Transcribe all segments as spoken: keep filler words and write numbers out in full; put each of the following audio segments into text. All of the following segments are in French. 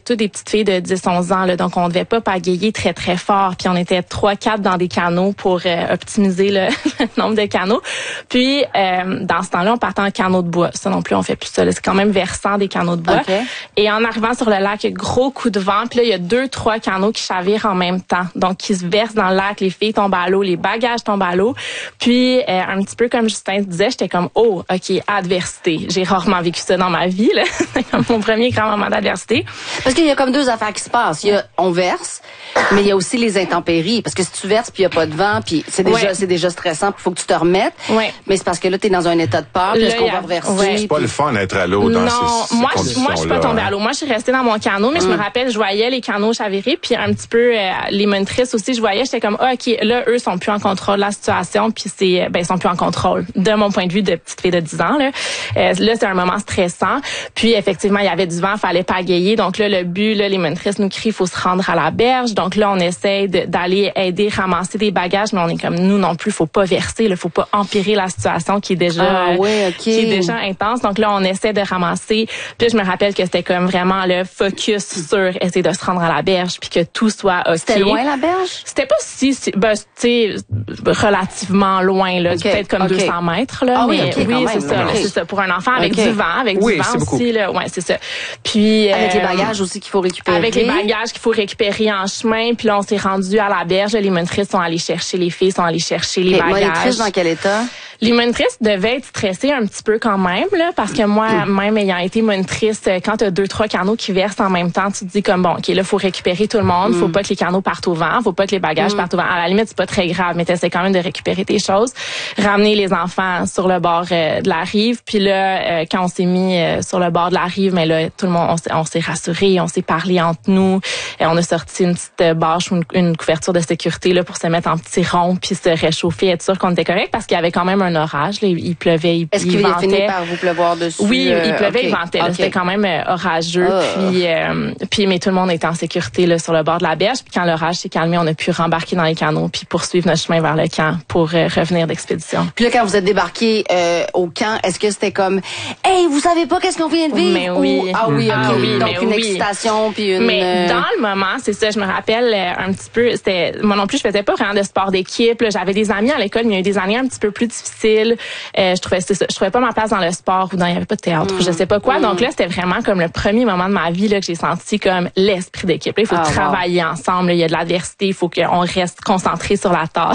toutes des petites filles de dix onze ans, là, donc on devait pas pagayer très, très fort. Puis on était trois quatre dans des canots pour euh, optimiser le, le nombre de canots. Puis, euh, dans ce temps-là, on partait en canot de bois. Ça non plus, on fait plus ça. Là. C'est quand même versant des canots de bois. Okay. Et en arrivant sur le lac, gros coup de vent. Puis là, il y a deux, trois canots qui chavirent en même temps. Donc, qui se versent dans le lac. Les filles tombent à l'eau, les bagages tombent à l'eau. Puis, euh, un petit peu comme Justin disait, j'étais comme, oh, OK, adversité. J'ai rarement vécu ça dans ma vie. Là. C'est comme mon premier grand moment d'adversité. Parce qu'il y a comme deux affaires qui se passent. Il y a, on verse, mais il y a aussi les intempéries. Parce que si tu verses puis il y a pas de vent, puis c'est déjà, ouais. c'est déjà stressant, puis faut que tu te remettes. Ouais. Mais c'est parce que là, t'es dans un état de peur, puis est-ce qu'on va reverser? Ouais. C'est pas le fun d'être à l'eau dans non, ces, ces moi, conditions-là. moi, je suis pas tombée à l'eau. Moi, je suis restée dans mon canot, mais mm. je me rappelle, je voyais les canots chavirer, puis un petit peu euh, les monitrices aussi, je voyais, j'étais comme, ah, OK, là, eux sont plus en contrôle de la situation, puis c'est, ben, ils sont plus en contrôle. De mon point de vue de petite fille de dix ans, là, euh, là, c'est un moment stressant. Puis, effectivement, il y avait du vent, fallait pagayer. Donc là, le but, là, les monitrices nous crient, il faut se rendre à la berge. Donc là, on essaie de, d'aller aider, ramasser des bagages, mais on est comme, nous non plus, faut pas verser, là, faut pas empirer la situation qui est déjà, ah, ouais, okay. qui est déjà intense. Donc là, on essaie de ramasser. Puis je me rappelle que c'était comme vraiment le focus sur essayer de se rendre à la berge, puis que tout soit OK. C'était loin la berge? C'était pas si, si ben, tu sais, relativement loin, là, okay. peut-être comme okay. deux cents mètres, là. Ah, mais oui, okay, oui, c'est même, ça, okay. c'est ça. Pour un enfant avec okay. du vent, avec oui, du vent beaucoup. aussi, là. Ouais, c'est ça. Puis avec euh, les bagages aussi qu'il faut récupérer. Avec les bagages qu'il faut récupérer en chemin. Puis là, on s'est rendu à la berge. Les monitrices sont allées chercher, les filles sont allées chercher les okay. bagages. Monitrices dans quel état? Les monitrices devaient être stressées un petit peu quand même, là, parce que moi, mm. même ayant été monitrice, quand tu as deux, trois canots qui versent en même temps, tu te dis comme, bon, OK, là, faut récupérer tout le monde, mm. faut pas que les canots partent au vent, faut pas que les bagages mm. partent au vent. À la limite, c'est pas très grave, mais t'essaies quand même de récupérer tes choses, ramener les enfants sur le bord euh, de la rive, puis là, euh, quand on s'est mis euh, sur le bord de la rive, mais là, tout le monde, on s'est, on s'est rassurés, on s'est parlé entre nous, et on a sorti une petite bâche ou une, une couverture de sécurité là pour se mettre en petit rond, puis se réchauffer, être sûr qu'on était correct, parce qu'il y avait quand même un orage, là, il pleuvait, il, Est-ce il qu'il ventait. a fini par vous pleuvoir dessus? Oui, euh, il pleuvait, okay. il ventait. Là, okay. C'était quand même euh, orageux. Oh. Puis, euh, puis, mais tout le monde était en sécurité là sur le bord de la berge. Puis quand l'orage s'est calmé, on a pu rembarquer dans les canots puis poursuivre notre chemin vers le camp pour euh, revenir d'expédition. Puis là, quand vous êtes débarqué euh, au camp, est-ce que c'était comme, hey, vous savez pas qu'est-ce qu'on vient de vivre? Mais oui. Ou, ah oui, ok. Ah oui, donc mais une oui. excitation puis une. Mais dans le moment, c'est ça. Je me rappelle euh, un petit peu. C'était moi non plus, je faisais pas vraiment de sport d'équipe. Là. J'avais des amis à l'école, mais il y a eu des années un petit peu plus difficiles. Euh, je trouvais c'est ça, je trouvais pas ma place dans le sport ou dans il y avait pas de théâtre, mmh. je sais pas quoi. Mmh. Donc là, c'était vraiment comme le premier moment de ma vie là que j'ai senti comme l'esprit d'équipe. Là, il faut ah, travailler wow. ensemble. Là. Il y a de l'adversité. Il faut qu'on reste concentré sur la tâche.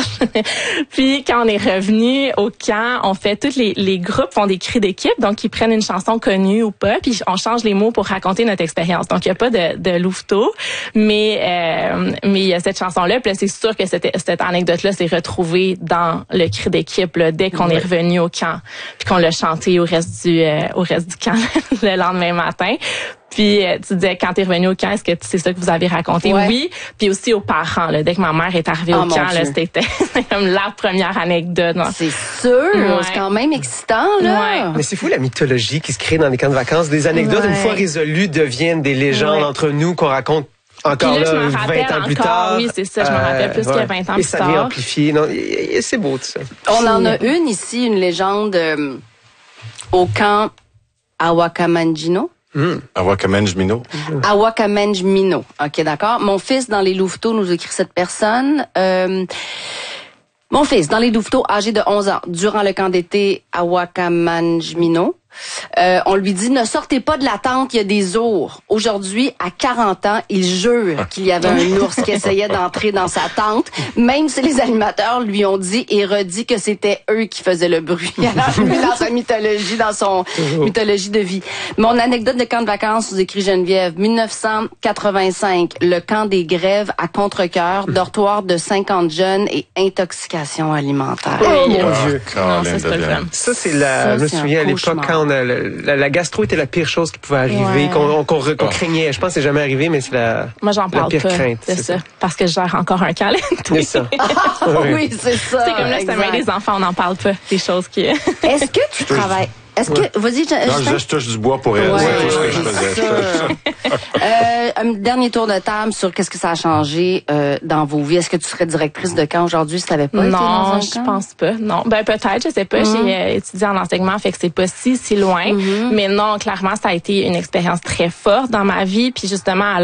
Puis quand on est revenu au camp, on fait tous les, les groupes font des cris d'équipe, donc ils prennent une chanson connue ou pas, puis on change les mots pour raconter notre expérience. Donc il y a pas de, de louveteau, mais euh, mais il y a cette chanson là. Puis là, c'est sûr que cette, cette anecdote là s'est retrouvée dans le cri d'équipe là, dès qu'on ouais. est revenu au camp, puis qu'on l'a chanté au reste du euh, au reste du camp le lendemain matin. Puis euh, tu disais quand t'es revenu au camp, est-ce que c'est ça que vous avez raconté? Ouais. Oui. Puis aussi aux parents là, dès que ma mère est arrivée oh, au camp, là, c'était comme la première anecdote. Non? C'est sûr, ouais. c'est quand même excitant là. Ouais. Mais c'est fou la mythologie qui se crée dans les camps de vacances. Des anecdotes ouais. une fois résolues deviennent des légendes ouais. entre nous qu'on raconte. Encore là, là, vingt ans encore, plus tard. Oui, c'est ça, je me rappelle plus euh, que vingt ans et plus ça tard. vient amplifier. Non, c'est beau tout ça. On Puis, en a une ici, une légende euh, au camp Awakamanjino. Mm. Awakamanjmino. Awakamanjmino. OK, d'accord. Mon fils, dans les louveteaux, nous écrit cette personne. Euh, mon fils, dans les louveteaux, âgé de onze ans, durant le camp d'été Awakamanjmino, Euh, on lui dit, ne sortez pas de la tente, il y a des ours. Aujourd'hui, à quarante ans, il jure qu'il y avait un ours qui essayait d'entrer dans sa tente, même si les animateurs lui ont dit et redit que c'était eux qui faisaient le bruit. Alors, lui, dans sa mythologie, dans son mythologie de vie. Mon anecdote de camp de vacances, vous écrit Geneviève, dix-neuf cent quatre-vingt-cinq, le camp des grèves à Contrecoeur, dortoir de cinquante jeunes et intoxication alimentaire. Oh mon Dieu! Non, ça, c'est pas le fun. Ça, c'est la, ça, je me souviens à l'époque quand on a, la, la gastro était la pire chose qui pouvait arriver, ouais. qu'on, qu'on, qu'on craignait. Je pense que c'est jamais arrivé, mais c'est la, Moi, j'en parle la pire pas crainte. C'est, c'est ça. ça. Parce que je gère encore un câlin. C'est ça. Ah, oui, c'est ça. C'est comme là, c'est même des enfants, on n'en parle pas. Des choses qui... Est-ce que tu travailles... Est-ce que, ouais. vas-y, je, non, je, je touche du bois pour elle. Ouais, c'est tout ce que ouais, je faisais. euh, un dernier tour de table sur qu'est-ce que ça a changé euh, dans vos vies. Est-ce que tu serais directrice de camp aujourd'hui si tu n'avais pas non, été dans un je camp? pense pas. Non, ben peut-être, je sais pas. Mm-hmm. J'ai euh, étudié en enseignement, fait que c'est pas si si loin. Mm-hmm. Mais non, clairement, ça a été une expérience très forte dans ma vie. Puis justement, à